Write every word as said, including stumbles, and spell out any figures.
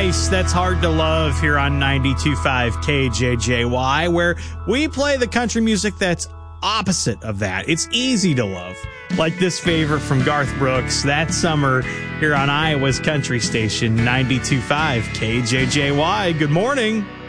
nice that's hard to love here on ninety-two point five K J J Y, where we play the country music that's opposite of that. It's easy to love, like this favorite from Garth Brooks, That Summer, here on Iowa's country station, ninety-two point five K J J Y. Good morning.